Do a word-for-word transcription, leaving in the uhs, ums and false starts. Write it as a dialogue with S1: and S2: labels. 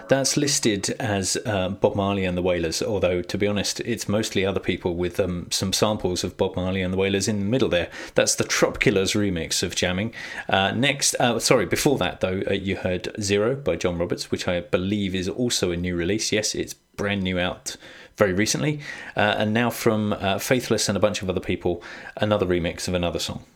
S1: That's listed as uh, Bob Marley and the Wailers, although, to be honest, it's mostly other people with um, some samples of Bob Marley and the Wailers in the middle there. That's the Trop Killers remix of Jamming. Uh, next, uh, sorry, before that, though, uh, you heard Zero by John Roberts, which I believe is also a new release. Yes, it's brand new, out very recently. Uh, and now from uh, Faithless and a bunch of other people, another remix of another song.